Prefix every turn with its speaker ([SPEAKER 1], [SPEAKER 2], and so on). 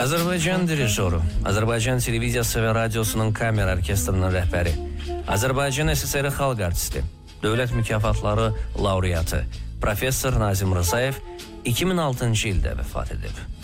[SPEAKER 1] Azərbaycan dirijoru, Azərbaycan televiziyası və radiosunun kamera orkestrinin rəhbəri, Azərbaycan SSR xalq artisti, dövlət mükafatları laureatı, professor Nazim Rzayev 2006-cı ildə vəfat edib.